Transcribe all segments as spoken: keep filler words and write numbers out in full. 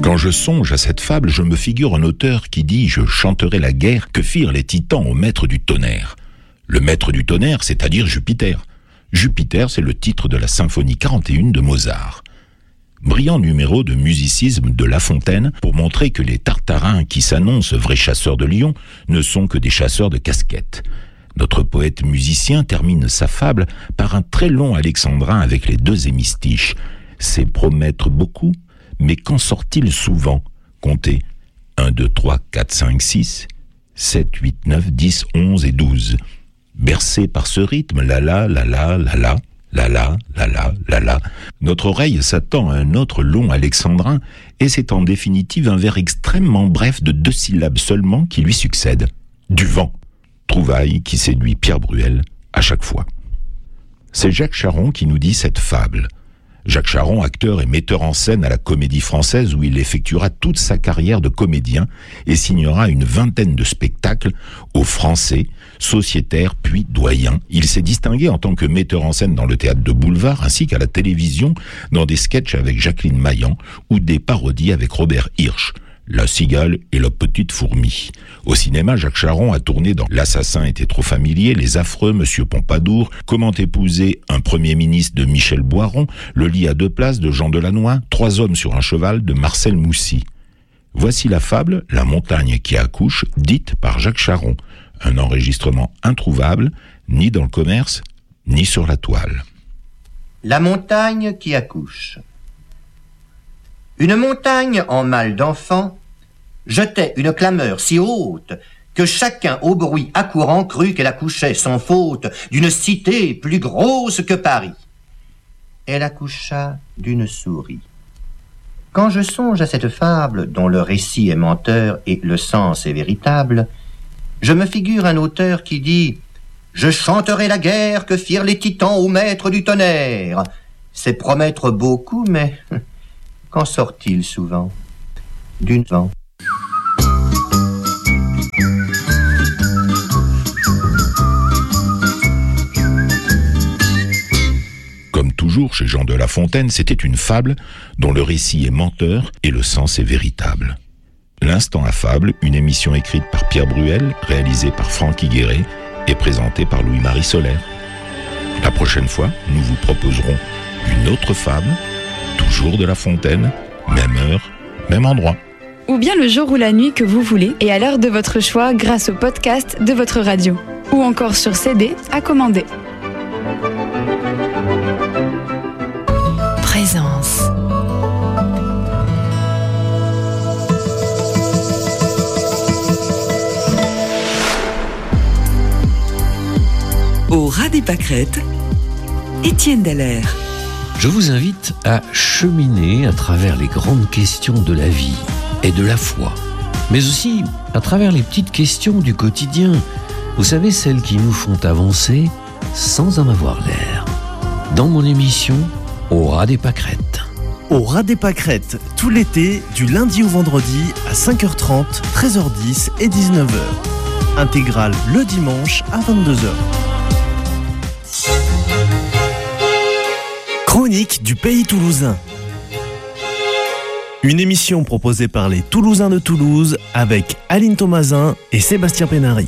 Quand je songe à cette fable, je me figure un auteur qui dit « Je chanterai la guerre que firent les titans au maître du tonnerre ». Le maître du tonnerre, c'est-à-dire Jupiter. Jupiter, c'est le titre de la symphonie quarante et un de Mozart. Brillant numéro de musicisme de La Fontaine pour montrer que les Tartarins qui s'annoncent vrais chasseurs de lions ne sont que des chasseurs de casquettes. Notre poète musicien termine sa fable par un très long alexandrin avec les deux hémistiches. C'est promettre beaucoup, mais qu'en sort-il souvent ? Comptez un, deux, trois, quatre, cinq, six, sept, huit, neuf, dix, onze et douze. Bercé par ce rythme, la la, la la, la la, la la, la la, la la, notre oreille s'attend à un autre long alexandrin, et c'est en définitive un vers extrêmement bref de deux syllabes seulement qui lui succède. Du vent. Trouvaille qui séduit Pierre Bruel à chaque fois. C'est Jacques Charron qui nous dit cette fable. Jacques Charron, acteur et metteur en scène à la Comédie Française où il effectuera toute sa carrière de comédien et signera une vingtaine de spectacles aux Français, sociétaires puis doyens. Il s'est distingué en tant que metteur en scène dans le théâtre de boulevard ainsi qu'à la télévision dans des sketchs avec Jacqueline Maillan ou des parodies avec Robert Hirsch. La cigale et la petite fourmi. Au cinéma, Jacques Charron a tourné dans L'assassin était trop familier, Les affreux, Monsieur Pompadour, Comment épouser un premier ministre de Michel Boiron, Le lit à deux places de Jean Delannoy, Trois hommes sur un cheval de Marcel Moussy. Voici la fable La montagne qui accouche, dite par Jacques Charron. Un enregistrement introuvable, ni dans le commerce, ni sur la toile. La montagne qui accouche. Une montagne en mal d'enfant jetait une clameur si haute que chacun au bruit accourant crut qu'elle accouchait sans faute d'une cité plus grosse que Paris. Elle accoucha d'une souris. Quand je songe à cette fable dont le récit est menteur et le sens est véritable, je me figure un auteur qui dit « Je chanterai la guerre que firent les titans au maître du tonnerre ». C'est promettre beaucoup, mais... Qu'en sort-il souvent ? D'une vent. Comme toujours chez Jean de La Fontaine, c'était une fable dont le récit est menteur et le sens est véritable. L'Instant à fable, une émission écrite par Pierre Bruel, réalisée par Franck Higueret et présentée par Louis-Marie Solaire. La prochaine fois, nous vous proposerons une autre fable, toujours de La Fontaine, même heure, même endroit. Ou bien le jour ou la nuit que vous voulez et à l'heure de votre choix grâce au podcast de votre radio. Ou encore sur C D à commander. Présence. Au ras des pâquerettes, Étienne Dallaire. Je vous invite à cheminer à travers les grandes questions de la vie et de la foi, mais aussi à travers les petites questions du quotidien. Vous savez, celles qui nous font avancer sans en avoir l'air. Dans mon émission, Au ras des pâquerettes. Au ras des pâquerettes, tout l'été, du lundi au vendredi à cinq heures trente, treize heures dix et dix-neuf heures. Intégrale le dimanche à vingt-deux heures. Chronique du pays toulousain. Une émission proposée par les Toulousains de Toulouse avec Aline Thomasin et Sébastien Pénary.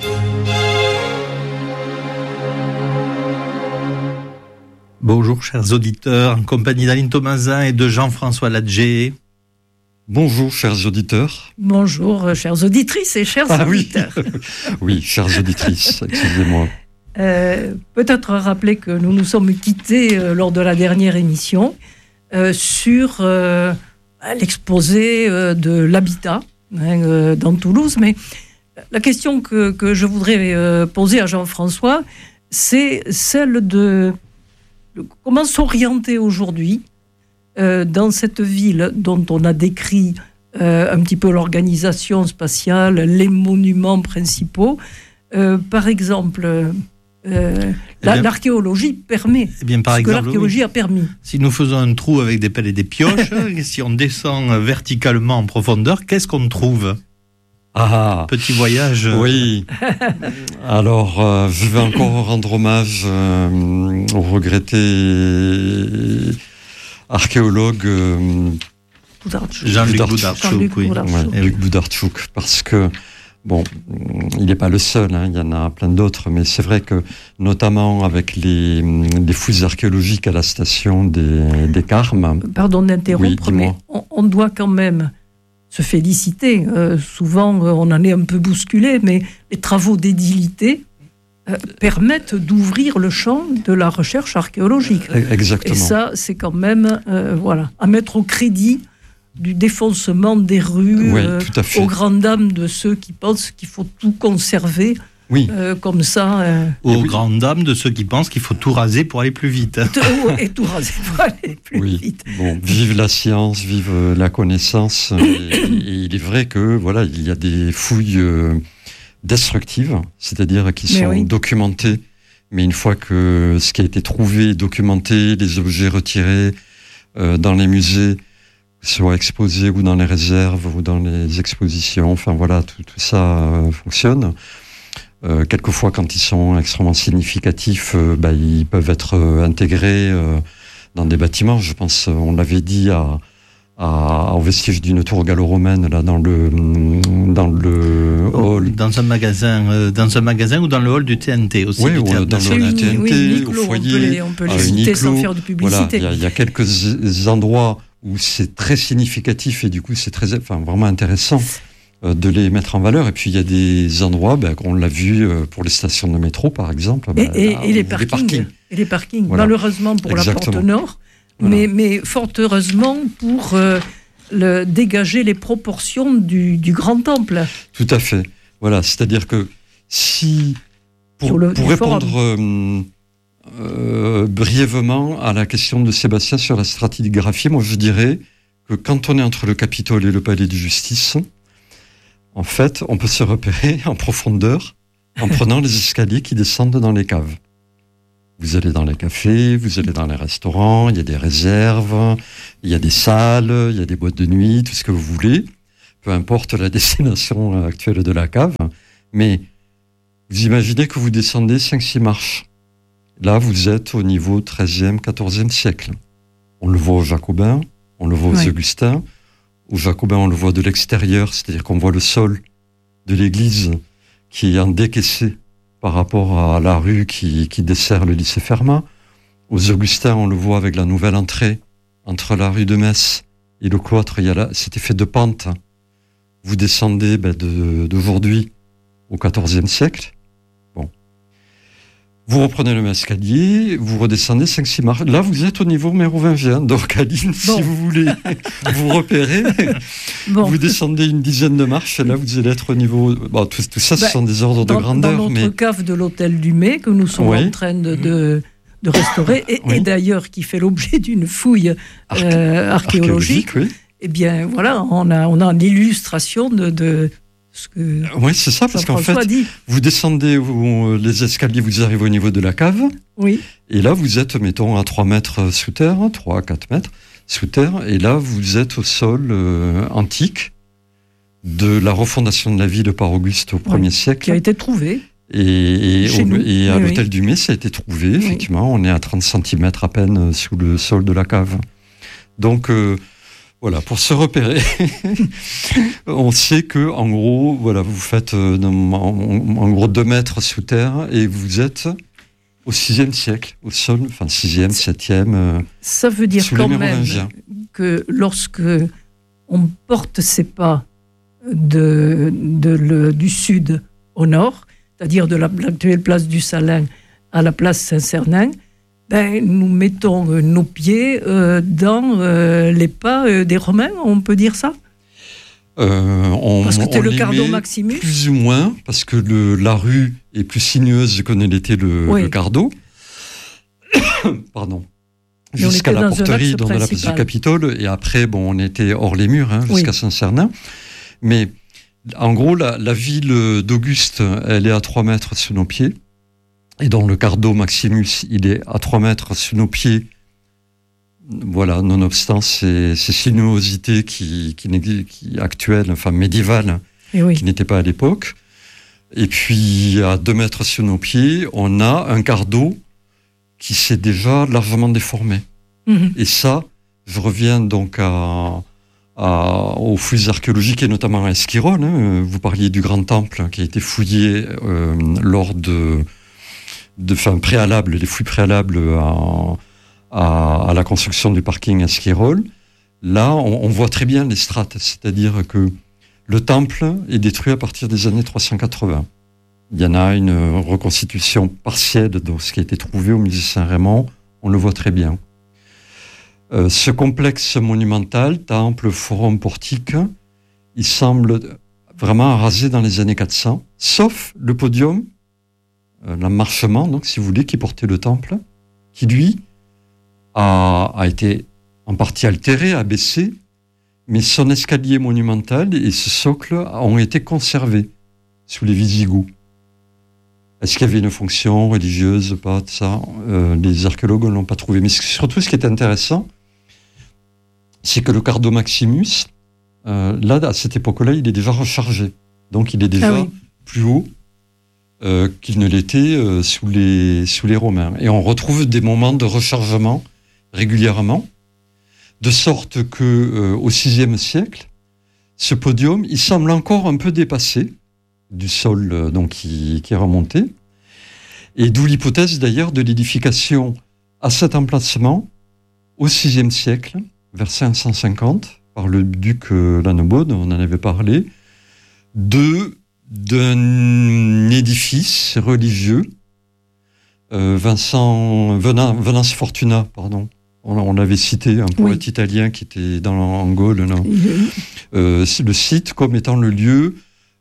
Bonjour chers auditeurs, en compagnie d'Aline Thomasin et de Jean-François Ladger. Bonjour chers auditeurs. Bonjour chères auditrices et chers ah, auditeurs. Oui. oui, chères auditrices, excusez-moi. Euh, peut-être rappeler que nous nous sommes quittés euh, lors de la dernière émission euh, sur euh, l'exposé euh, de l'habitat hein, euh, dans Toulouse. Mais la question que, que je voudrais euh, poser à Jean-François, c'est celle de, de comment s'orienter aujourd'hui euh, dans cette ville dont on a décrit euh, un petit peu l'organisation spatiale, les monuments principaux. Euh, par exemple... Euh, eh bien, l'archéologie permet. Eh bien, par ce exemple, que l'archéologie oui. a permis. Si nous faisons un trou avec des pelles et des pioches, si on descend verticalement en profondeur, qu'est-ce qu'on trouve ? Ah, petit voyage. Oui. Alors, euh, je vais encore rendre hommage euh, au regretté archéologue euh, Boudartchouk. Jean-Luc Boudartchouk, Boudartchouk, oui. Boudartchouk. Ouais, Luc Boudartchouk, parce que, bon, il n'est pas le seul, hein, il y en a plein d'autres, mais c'est vrai que, notamment avec les, les fouilles archéologiques à la station des, des Carmes... Pardon d'interrompre, oui, mais on, on doit quand même se féliciter. Euh, souvent, euh, on en est un peu bousculé, mais les travaux d'édilité euh, permettent d'ouvrir le champ de la recherche archéologique. Exactement. Et ça, c'est quand même, euh, voilà, à mettre au crédit du défoncement des rues, Oui, euh, tout à fait. aux grandes dames de ceux qui pensent qu'il faut tout conserver. Oui. Euh, comme ça. Euh... Aux oui. grandes dames de ceux qui pensent qu'il faut tout raser pour aller plus vite. Et tout raser pour aller plus oui. vite. Bon, vive la science, vive la connaissance. et, et il est vrai que voilà, il y a des fouilles euh, destructives, c'est-à-dire qui mais sont oui. documentées. Mais une fois que ce qui a été trouvé, documenté, les objets retirés euh, dans les musées, soit exposés ou dans les réserves ou dans les expositions, enfin voilà, tout, tout ça euh, fonctionne. Euh, quelquefois, quand ils sont extrêmement significatifs, euh, bah, ils peuvent être euh, intégrés euh, dans des bâtiments. Je pense, on l'avait dit, à, à, au vestige d'une tour gallo-romaine, là, dans le, dans le oh, hall. Dans un magasin, euh, dans un magasin ou dans le hall du T N T aussi. Oui, ou dans le hall du T N T, oui, au Niclot, foyer. On peut les, on peut les à citer Niclot. sans faire de publicité. Voilà, il y, y a quelques endroits où c'est très significatif et du coup, c'est très, enfin, vraiment intéressant de les mettre en valeur. Et puis il y a des endroits, ben, on l'a vu pour les stations de métro par exemple. Ben, et, et, là, et, les parkings. les parkings. Et les parkings. Voilà. Malheureusement pour Exactement. la porte nord, voilà. mais, mais fort heureusement pour euh, le, dégager les proportions du, du grand temple. Tout à fait. Voilà, c'est-à-dire que si, pour, le, pour répondre euh, euh, brièvement à la question de Sébastien sur la stratigraphie, moi je dirais que quand on est entre le Capitole et le Palais de Justice, en fait, on peut se repérer en profondeur en prenant les escaliers qui descendent dans les caves. Vous allez dans les cafés, vous allez dans les restaurants, il y a des réserves, il y a des salles, il y a des boîtes de nuit, tout ce que vous voulez, peu importe la destination actuelle de la cave. Mais vous imaginez que vous descendez cinq six marches. Là, vous êtes au niveau treizième, quatorzième siècle. On le voit aux Jacobins, on le voit aux ouais. Augustins. Aux Jacobins, on le voit de l'extérieur, c'est-à-dire qu'on voit le sol de l'église qui est en décaissé par rapport à la rue qui, qui dessert le lycée Fermat. Aux Augustins, on le voit avec la nouvelle entrée entre la rue de Metz et le cloître. Il y a là, cet effet de pente. Vous descendez ben, de, d'aujourd'hui au quatorzième siècle. Bon. Vous reprenez le même escalier, vous redescendez cinq six marches. Là, vous êtes au niveau mérovingien. Donc, Aline, bon. si vous voulez vous repérer, bon. vous descendez une dizaine de marches. Et là, vous allez être au niveau... Bon, tout, tout ça, bah, ce sont des ordres dans, de grandeur. Dans notre mais... cave de l'hôtel du Mai, que nous sommes oui. en train de, de, de restaurer, et, oui. et d'ailleurs qui fait l'objet d'une fouille Arché- euh, archéologique, archéologique oui. eh bien, voilà, on a, on a une illustration de... de Ce que oui, c'est ça, parce qu'en fait, dit. vous descendez vous, les escaliers, vous arrivez au niveau de la cave. Oui. Et là, vous êtes, mettons, à trois mètres sous terre, trois à quatre mètres sous terre. Et là, vous êtes au sol euh, antique de la refondation de la ville par Auguste au oui, premier siècle. Qui a été trouvé. Et, et, au, et à oui, l'hôtel oui. du Mai, ça a été trouvé, effectivement. Oui. On est à trente centimètres à peine sous le sol de la cave. Donc... Euh, Voilà, pour se repérer, on sait que, en gros, voilà, vous faites euh, en, en gros deux mètres sous terre et vous êtes au sixième siècle, au sol, enfin sixième, septième. Euh, Ça veut dire quand même que lorsque on porte ses pas de, de le, du sud au nord, c'est-à-dire de la, l'actuelle place du Salin à la place Saint-Cernin, ben, nous mettons euh, nos pieds euh, dans euh, les pas euh, des Romains, on peut dire ça euh, on, Parce que c'était le Cardo Maximus. Plus ou moins, parce que le, la rue est plus sinueuse que ne l'était le, oui. le Cardo. Pardon. Mais jusqu'à la porterie, dans la place du Capitole. Et après, bon, on était hors les murs, hein, jusqu'à oui. Saint-Cernin. Mais en gros, la, la ville d'Auguste, elle est à trois mètres sous nos pieds. Et dans le Cardo Maximus, il est à trois mètres sous nos pieds. Voilà, nonobstant ces, ces sinuosités qui, qui, qui actuelles, enfin médiévales, oui. qui n'étaient pas à l'époque. Et puis, à deux mètres sous nos pieds, on a un Cardo qui s'est déjà largement déformé. Mm-hmm. Et ça, je reviens donc à, à, aux fouilles archéologiques et notamment à Esquirol. Hein. Vous parliez du Grand Temple qui a été fouillé euh, lors de, de fin, préalables, les fouilles préalables à, à, à la construction du parking à Esquirol. Là, on, on voit très bien les strates, c'est-à-dire que le temple est détruit à partir des années trois cent quatre-vingts. Il y en a une reconstitution partielle de ce qui a été trouvé au musée Saint-Raymond, on le voit très bien. Euh, ce complexe monumental, temple, forum, portique, il semble vraiment rasé dans les années quatre cents, sauf le podium, euh, l'emmarchement, donc, si vous voulez, qui portait le temple, qui lui a, a été en partie altéré, abaissé, mais son escalier monumental et ce socle ont été conservés sous les Visigoths. Est-ce qu'il y avait une fonction religieuse, pas de ça euh, les archéologues ne l'ont pas trouvé. Mais surtout, ce qui est intéressant, c'est que le Cardo Maximus, euh, là, à cette époque-là, il est déjà rechargé. Donc, il est déjà ah oui. plus haut euh, qu'il ne l'était euh, sous, les, sous les Romains. Et on retrouve des moments de rechargement régulièrement, de sorte que euh, au sixième siècle, ce podium, il semble encore un peu dépassé du sol euh, donc, qui, qui est remonté. Et d'où l'hypothèse, d'ailleurs, de l'édification à cet emplacement, au sixième siècle, vers cinq cent cinquante, par le duc euh, Lannemode, on en avait parlé, de, d'un édifice religieux, euh, Vincent, Venan, Venance Fortuna, pardon, on, on l'avait cité, un poète oui. italien qui était dans, en Gaule, non euh, le cite comme étant le lieu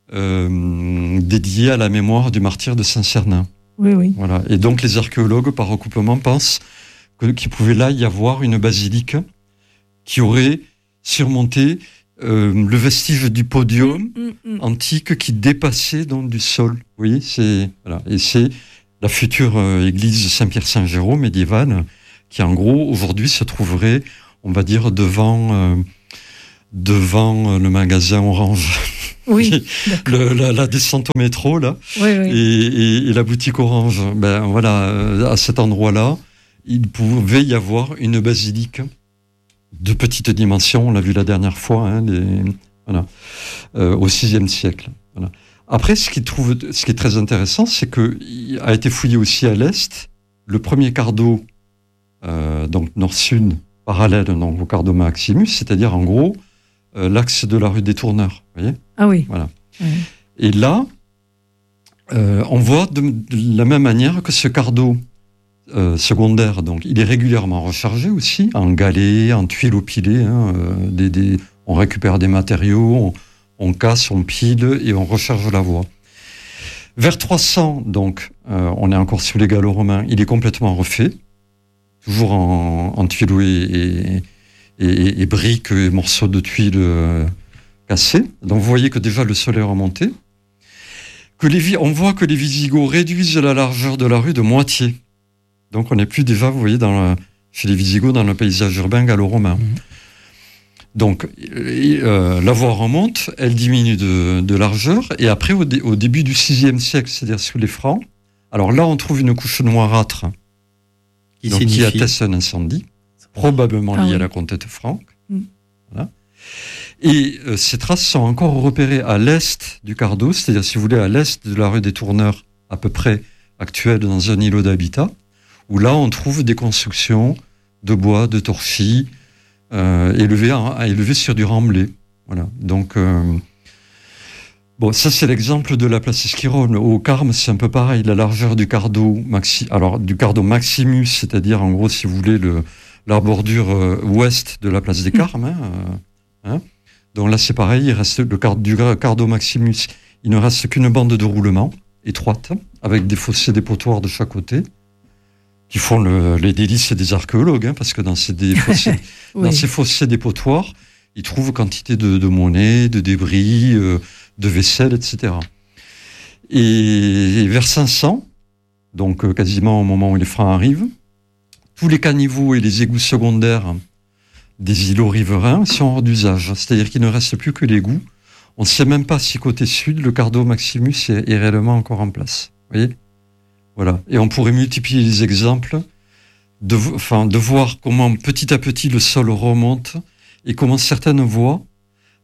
euh, dédié à la mémoire du martyr de Saint-Cernin. Oui, oui. Voilà. Et donc les archéologues, par recoupement, pensent que, qu'il pouvait là y avoir une basilique qui aurait surmonté euh, le vestige du podium mmh, mmh, mmh. antique qui dépassait donc du sol. Vous voyez, c'est, voilà. Et c'est la future euh, église Saint-Pierre-Saint-Jérôme médiévale qui, en gros, aujourd'hui se trouverait, on va dire, devant, euh, devant le magasin Orange. Oui, le, la, la descente au métro, là, oui, oui. Et, et, et la boutique Orange. Ben, voilà, à cet endroit-là, il pouvait y avoir une basilique de petite dimension, on l'a vu la dernière fois, hein, les, voilà, euh, au sixième siècle. Voilà. Après, ce qui, trouve, ce qui est très intéressant, c'est qu'il a été fouillé aussi à l'est, le premier cardo, euh, donc nord-sud, parallèle donc, au cardo Maximus, c'est-à-dire en gros, euh, l'axe de la rue des Tourneurs. Vous voyez ? Ah oui. Voilà. Oui. Et là, euh, on voit de, de la même manière que ce cardo Euh, secondaire, donc il est régulièrement rechargé aussi, en galets, en tuiles au pilet. Hein, euh, des, des, on récupère des matériaux, on, on casse, on pile et on recharge la voie. Vers trois cents, donc, euh, on est encore sous les gallo-romains, il est complètement refait, toujours en, en tuiles et, et, et, et briques et morceaux de tuiles euh, cassés. Donc vous voyez que déjà le sol est remonté. Que les, on voit que les Visigoths réduisent la largeur de la rue de moitié. Donc on n'est plus déjà, vous voyez, dans le, chez les Visigoths, dans le paysage urbain gallo-romain. Mmh. Donc euh, la voie remonte, elle diminue de, de largeur, et après, au, dé, au début du sixième siècle, c'est-à-dire sous les Francs, alors là, on trouve une couche noirâtre qui, donc, qui atteste un incendie, probablement ah, lié oui. à la conquête franque. Mmh. Voilà. Et euh, ces traces sont encore repérées à l'est du Cardo, c'est-à-dire, si vous voulez, à l'est de la rue des Tourneurs, à peu près actuelle, dans un îlot d'habitat, où là, on trouve des constructions de bois, de torchis, euh, élevées, à, élevées sur du remblai. Voilà. Donc, euh, bon, ça, c'est l'exemple de la place Esquirol. Au Carme, c'est un peu pareil. La largeur du Cardo, maxi, alors, du Cardo Maximus, c'est-à-dire, en gros, si vous voulez, le, la bordure euh, ouest de la place des Carmes. Hein, euh, hein. Donc là, c'est pareil. Il reste le car, du Cardo Maximus. Il ne reste qu'une bande de roulement étroite, avec des fossés dépotoirs de chaque côté, qui font le, les délices des archéologues, hein, parce que dans ces, des fossés, oui. dans ces fossés dépotoirs, ils trouvent quantité de, de monnaie, de débris, euh, de vaisselle, et cetera. Et, et vers cinq cents, donc euh, quasiment au moment où les Francs arrivent, tous les caniveaux et les égouts secondaires des îlots riverains sont hors d'usage. C'est-à-dire qu'il ne reste plus que l'égout. On ne sait même pas si côté sud, le Cardo Maximus est, est réellement encore en place. Vous voyez ? Voilà. Et on pourrait multiplier les exemples de, enfin, de voir comment petit à petit le sol remonte et comment certaines voies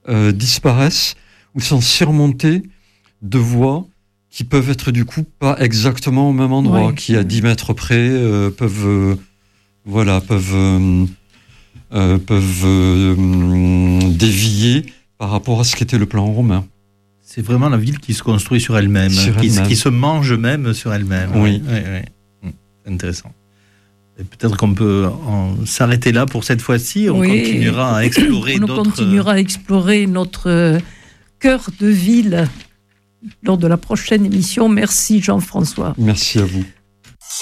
euh, disparaissent ou sont surmontées de voies qui peuvent être du coup pas exactement au même endroit, oui. qui à dix mètres près euh, peuvent, euh, voilà, peuvent, euh, euh, peuvent euh, dévier par rapport à ce qu'était le plan romain. C'est vraiment la ville qui se construit sur elle-même, sur qui, elle-même. qui se mange même sur elle-même. Oui. oui, oui. C'est intéressant. Et peut-être qu'on peut en s'arrêter là pour cette fois-ci. On oui. continuera à explorer on d'autres... On continuera à explorer notre euh, cœur de ville lors de la prochaine émission. Merci Jean-François. Merci à vous.